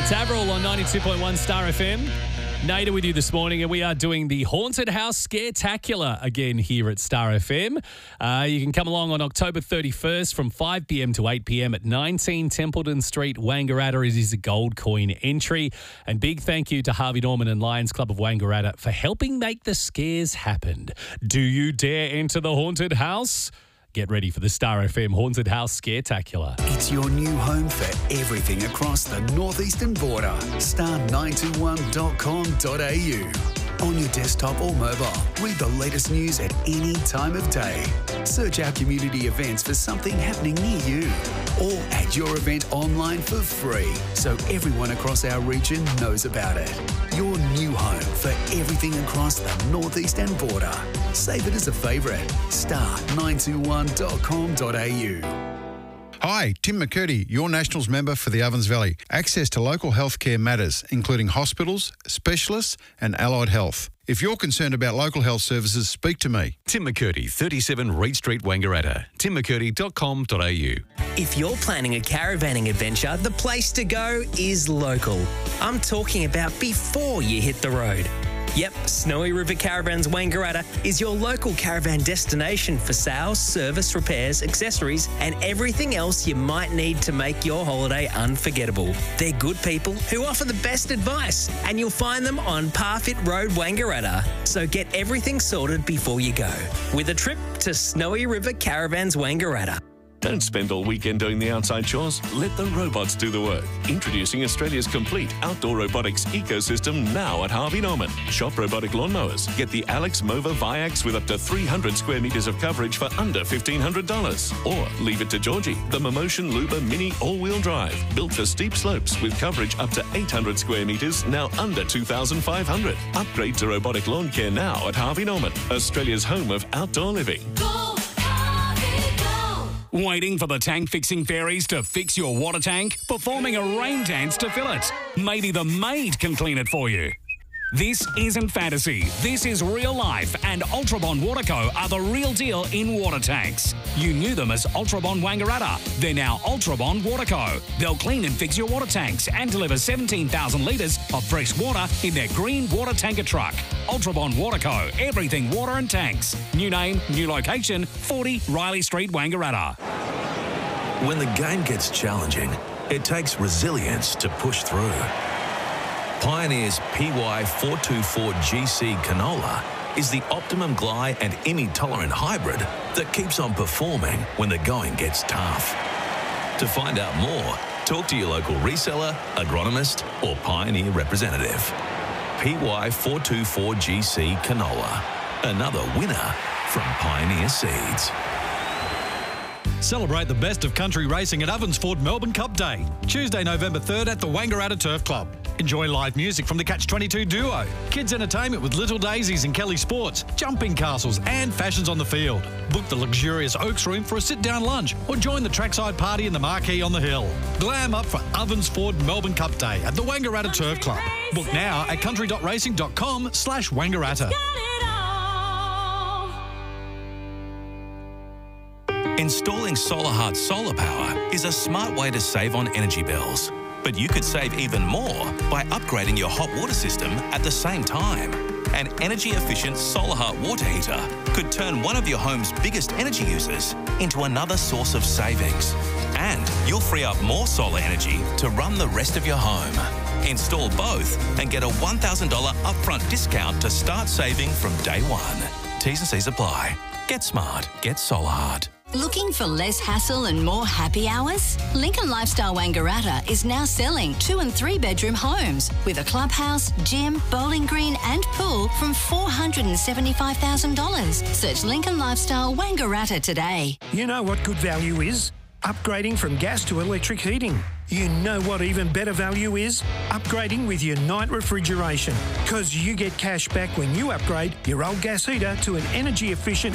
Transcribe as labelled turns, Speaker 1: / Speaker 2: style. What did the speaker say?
Speaker 1: It's Avril on 92.1 Star FM. Nader with you this morning, and we are doing the Haunted House Scaretacular again here at Star FM. You can come along on October 31st from 5 p.m. to 8 p.m. at 19 Templeton Street, Wangaratta. It is a gold coin entry. And big thank you to Harvey Norman and Lions Club of Wangaratta for helping make the scares happen. Do you dare enter the haunted house? Get ready for the Star FM Haunted House Scaretacular.
Speaker 2: It's your new home for everything across the northeastern border. Star921.com.au. On your desktop or mobile, read the latest news at any time of day. Search our community events for something happening near you. Or add your event online for free so everyone across our region knows about it. Your new home for everything across the northeastern border. Save it as a favourite. Star921.com.au.
Speaker 3: Hi, Tim McCurdy, your Nationals member for the Ovens Valley. Access to local healthcare matters, including hospitals, specialists and allied health. If you're concerned about local health services, speak to me.
Speaker 4: Tim McCurdy, 37 Reed Street, Wangaratta. timmccurdy.com.au.
Speaker 5: If you're planning a caravanning adventure, the place to go is local. I'm talking about before you hit the road. Yep, Snowy River Caravans Wangaratta is your local caravan destination for sales, service, repairs, accessories and everything else you might need to make your holiday unforgettable. They're good people who offer the best advice and you'll find them on Parfit Road, Wangaratta. So get everything sorted before you go with a trip to Snowy River Caravans Wangaratta.
Speaker 6: Don't spend all weekend doing the outside chores. Let the robots do the work. Introducing Australia's complete outdoor robotics ecosystem now at Harvey Norman. Shop robotic lawnmowers. Get the Alex Mova Viax with up to 300 square metres of coverage for under $1,500. Or leave it to Georgie, the Momotion Luba Mini all-wheel drive. Built for steep slopes with coverage up to 800 square metres, now under $2,500. Upgrade to robotic lawn care now at Harvey Norman, Australia's home of outdoor living.
Speaker 7: Waiting for the tank fixing fairies to fix your water tank? Performing a rain dance to fill it? Maybe the maid can clean it for you. This isn't fantasy. This is real life, and Ultrabond Waterco are the real deal in water tanks. You knew them as Ultrabond Wangaratta. They're now Ultrabond Waterco. They'll clean and fix your water tanks and deliver 17,000 litres of fresh water in their green water tanker truck. Ultrabond Waterco. Everything water and tanks. New name, new location, 40 Riley Street, Wangaratta.
Speaker 8: When the game gets challenging, it takes resilience to push through. Pioneer's PY424GC canola is the optimum gly and IMI-tolerant hybrid that keeps on performing when the going gets tough. To find out more, talk to your local reseller, agronomist or Pioneer representative. PY424GC canola, another winner from Pioneer Seeds.
Speaker 9: Celebrate the best of country racing at Ovensford Melbourne Cup Day, Tuesday, November 3rd at the Wangaratta Turf Club. Enjoy live music from the Catch-22 duo, kids entertainment with Little Daisies and Kelly Sports, jumping castles and fashions on the field. Book the luxurious Oaks Room for a sit-down lunch or join the trackside party in the marquee on the hill. Glam up for Ovensford Melbourne Cup Day at the Wangaratta Turf Club. Book now at country.racing.com/Wangaratta.
Speaker 8: Installing SolarHeart Solar Power is a smart way to save on energy bills. But you could save even more by upgrading your hot water system at the same time. An energy-efficient SolarHeart water heater could turn one of your home's biggest energy users into another source of savings. And you'll free up more solar energy to run the rest of your home. Install both and get a $1,000 upfront discount to start saving from day one. T's and C's apply. Get smart. Get SolarHeart.
Speaker 10: Looking for less hassle and more happy hours? Lincoln Lifestyle Wangaratta is now selling 2 and 3 bedroom homes with a clubhouse, gym, bowling green and pool from $475,000. Search Lincoln Lifestyle Wangaratta today.
Speaker 11: You know what good value is? Upgrading from gas to electric heating. You know what even better value is? Upgrading with Unite Refrigeration. Because you get cash back when you upgrade your old gas heater to an energy efficient